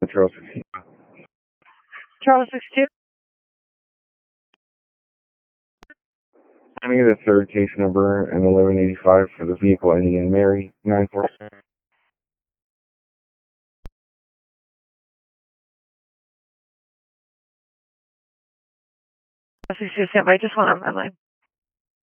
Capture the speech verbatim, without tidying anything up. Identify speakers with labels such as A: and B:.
A: Charles sixteen.
B: Charles sixty-two.
A: I need the third case number and eleven eighty-five for the vehicle ending in Mary nine four.
B: sixty-two, stand by. Just one on my line.